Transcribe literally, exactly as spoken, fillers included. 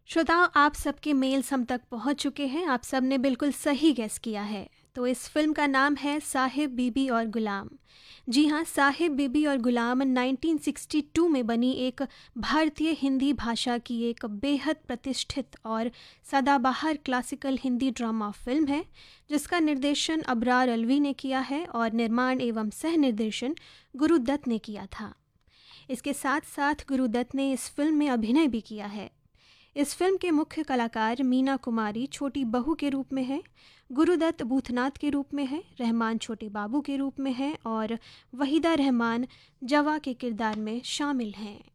श्रोताओं, आप सबके मेल्स हम तक पहुंच चुके हैं। आप सब ने बिल्कुल सही गेस किया है। तो इस फिल्म का नाम है साहिब बीबी और गुलाम। जी हाँ, साहिब बीबी और गुलाम नाइनटीन सिक्सटी टू में बनी एक भारतीय हिंदी भाषा की एक बेहद प्रतिष्ठित और सदाबहार क्लासिकल हिंदी ड्रामा फिल्म है, जिसका निर्देशन अबरार अलवी ने किया है और निर्माण एवं सह निर्देशन गुरुदत्त ने किया था। इसके साथ साथ गुरुदत्त ने इस फिल्म में अभिनय भी किया है। इस फिल्म के मुख्य कलाकार मीना कुमारी छोटी बहू के रूप में हैं, गुरुदत्त भूतनाथ के रूप में हैं, रहमान छोटे बाबू के रूप में हैं और वहीदा रहमान जवा के किरदार में शामिल हैं।